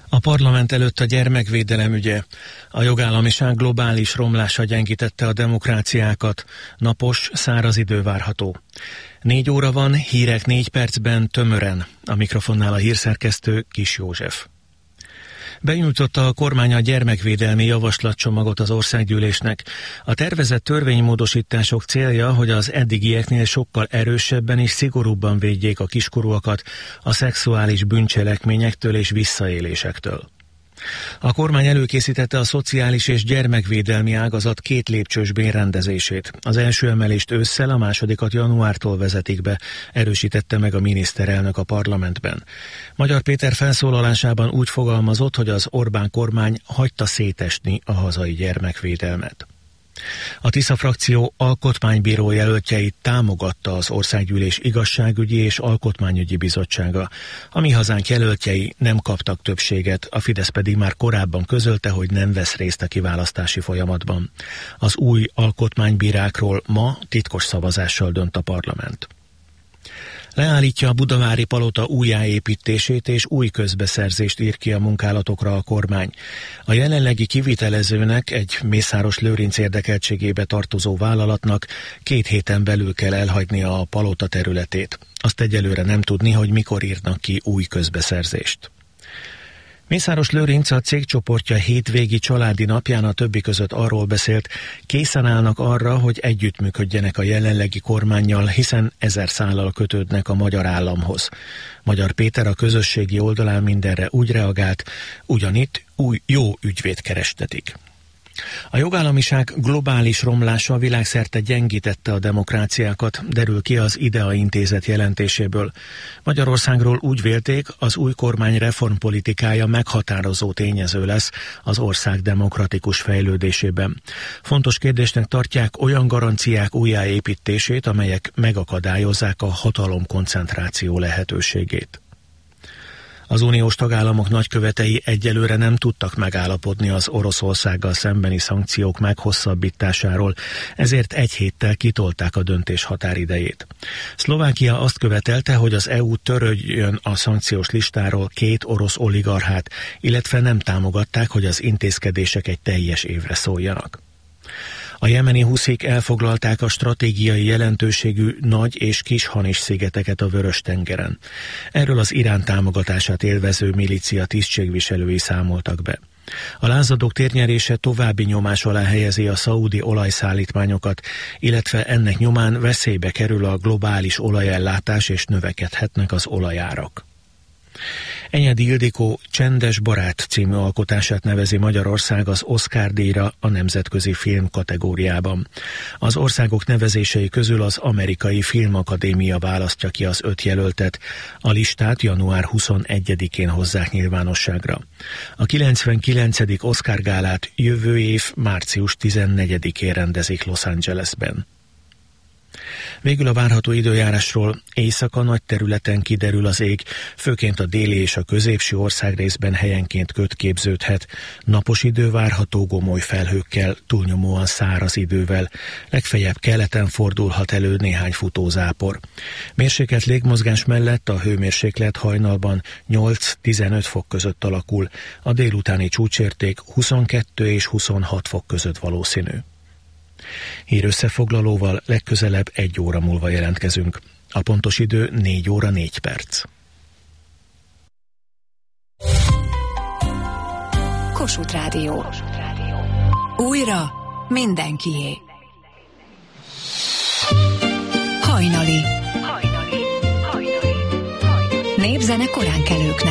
A parlament előtt a gyermekvédelem ügye. A jogállamiság globális romlása gyengítette a demokráciákat. Napos, száraz idő várható. 4 óra van, hírek 4 percben, tömören. A mikrofonnál a hírszerkesztő Kis József. Benyújtotta a kormány a gyermekvédelmi javaslatcsomagot az országgyűlésnek. A tervezett törvénymódosítások célja, hogy az eddigieknél sokkal erősebben és szigorúbban védjék a kiskorúakat a szexuális bűncselekményektől és visszaélésektől. A kormány előkészítette a szociális és gyermekvédelmi ágazat 2 lépcsős bérrendezését. Az első emelést ősszel, a másodikat januártól vezetik be, erősítette meg a miniszterelnök a parlamentben. Magyar Péter felszólalásában úgy fogalmazott, hogy az Orbán kormány hagyta szétesni a hazai gyermekvédelmet. A Tisza frakció alkotmánybíró jelöltjeit támogatta az Országgyűlés Igazságügyi és Alkotmányügyi Bizottsága. A Mi Hazánk jelöltjei nem kaptak többséget, a Fidesz pedig már korábban közölte, hogy nem vesz részt a kiválasztási folyamatban. Az új alkotmánybírákról ma titkos szavazással dönt a parlament. Leállítja a Budavári Palota újjáépítését és új közbeszerzést ír ki a munkálatokra a kormány. A jelenlegi kivitelezőnek, egy Mészáros Lőrinc érdekeltségébe tartozó vállalatnak 2 héten belül kell elhagynia a palota területét. Azt egyelőre nem tudni, hogy mikor írnak ki új közbeszerzést. Mészáros Lőrinc a cégcsoportja hétvégi családi napján a többi között arról beszélt, készen állnak arra, hogy együttműködjenek a jelenlegi kormánnyal, hiszen 1000 szállal kötődnek a magyar államhoz. Magyar Péter a közösségi oldalán mindenre úgy reagált, ugyanitt új jó ügyvéd kerestetik. A jogállamiság globális romlása világszerte gyengítette a demokráciákat, derül ki az IDEA intézet jelentéséből. Magyarországról úgy vélték, az új kormány reformpolitikája meghatározó tényező lesz az ország demokratikus fejlődésében. Fontos kérdésnek tartják olyan garanciák újjáépítését, amelyek megakadályozzák a hatalomkoncentráció lehetőségét. Az uniós tagállamok nagykövetei egyelőre nem tudtak megállapodni az Oroszországgal szembeni szankciók meghosszabbításáról, ezért 1 héttel kitolták a döntés határidejét. Szlovákia azt követelte, hogy az EU töröljön a szankciós listáról 2 orosz oligarchát, illetve nem támogatták, hogy az intézkedések egy teljes évre szóljanak. A jemeni huszik elfoglalták a stratégiai jelentőségű Nagy- és Kis-Hanis szigeteket a Vörös-tengeren. Erről az Irán támogatását élvező milícia tisztségviselői számoltak be. A lázadók térnyerése további nyomás alá helyezi a szaúdi olajszállítmányokat, illetve ennek nyomán veszélybe kerül a globális olajellátás és növekedhetnek az olajárak. Enyedi Ildikó Csendes barát című alkotását nevezi Magyarország az Oscar-díjra a nemzetközi film kategóriában. Az országok nevezései közül az Amerikai Filmakadémia választja ki az 5 jelöltet. A listát január 21-én hozzák nyilvánosságra. A 99. Oscar gálát jövő év március 14-én rendezik Los Angelesben. Végül a várható időjárásról: éjszaka nagy területen kiderül az ég, főként a déli és a középső országrészben helyenként köd képződhet. Napos idő várható gomoly felhőkkel, túlnyomóan száraz idővel. Legfeljebb keleten fordulhat elő néhány futózápor. Mérsékelt légmozgás mellett a hőmérséklet hajnalban 8-15 fok között alakul, a délutáni csúcsérték 22 és 26 fok között valószínű. Hírösszefoglalóval legközelebb 1 óra múlva jelentkezünk. A pontos idő 4 óra 4 perc. Kossuth Rádió. Újra mindenkié. Hajnali. Népzene koránkelőknek.